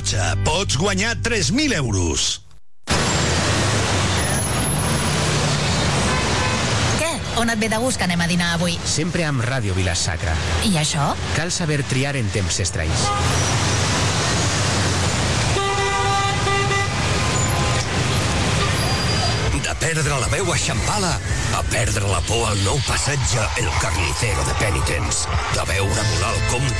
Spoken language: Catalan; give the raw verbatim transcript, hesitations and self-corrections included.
dotze. Pots guanyar tres mil euros. Què? On et ve de gust que anem a dinar avui? Sempre amb Ràdio Vila-sacra. I això? Cal saber triar en temps estranys. De perdre la veu a Xampala a perdre la por al nou passatge El Carnicero de Penitents. De veure volar el comte